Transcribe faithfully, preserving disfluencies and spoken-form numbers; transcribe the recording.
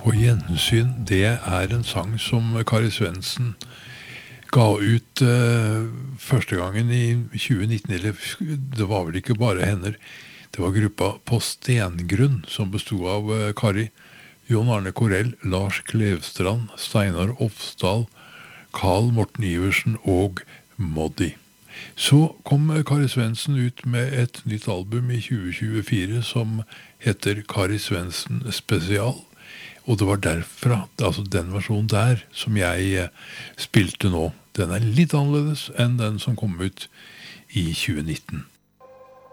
Og Gjensyn, det er en sang som Kari Svendsen ga ut eh, første gangen i tjue nitten, eller det var vel ikke bare henne. Det var gruppa På Stengrunn, som bestod av eh, Kari, Jon Arne Korell, Lars Klevstrand, Steinar Ofsdal, Carl Morten Iversen og Moddi. Så kom Kari Svendsen ut med et nytt album i tjue tjuefire som heter Kari Svendsen Spesial. Og det var derfra, altså den versjonen der, som jeg eh, spilte nå. Den er litt annerledes enn den som kom ut i tjue nitten.